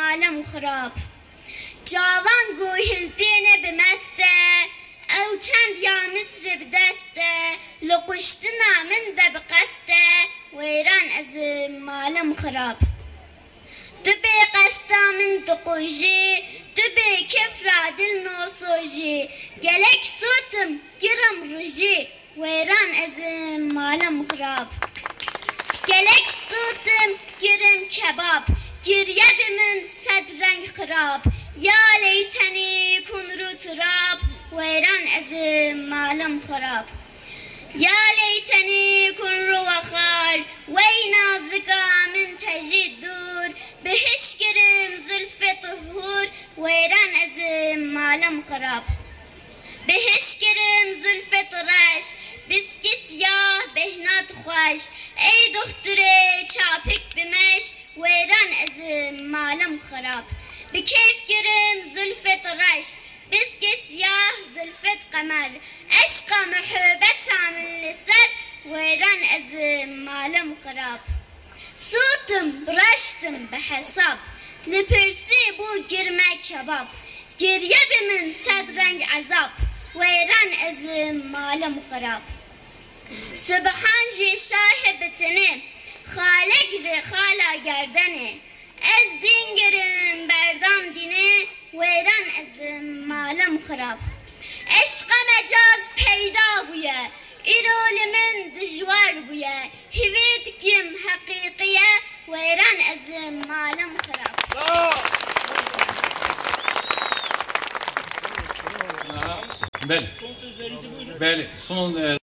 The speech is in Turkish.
malum xarab. Cavan gohildine bimeste, ev çend ya Misr bideste, lukuştu namin de bikaste, veyran ez malum xarab. Tübe qasta min tuquji, tübe kefra dil nosoji, gelek sutum giram ruji, veyran ez malum xarab. Gelek sutum girim kebab, girye bimin sedreng xarab, ya leyteni kunru turab, veyran ez malum xarab. Ya leyteni kunru vakhar, wey nazika min tejid dur, behiş girim zülfe tuhur, veyran ez malum xarab. Behiş girim zülfe turaş, biski siyah behnat xoş, ey dokture çapik bimeş, veyran ez malum xarab. Bi keyf girim zülfe turaş, biski siyah zülfet kamer, eşqa muhabbet amil liser, veyran ez malum xarab. Sutum braştım behesab, lipirsi bu girme kebab, girye bimin sedreng azab, veyran ez malum xarab. Sübhan ji şahibetini, xale giri xala gerdeni, ez din girim berdam dini, veyran ez malum xarab. Eşqa mecaz peyda buye, İrolimin dijwar buye, hivit kim hakikiye, veyran ez malum xarab. Beli. Beli. Son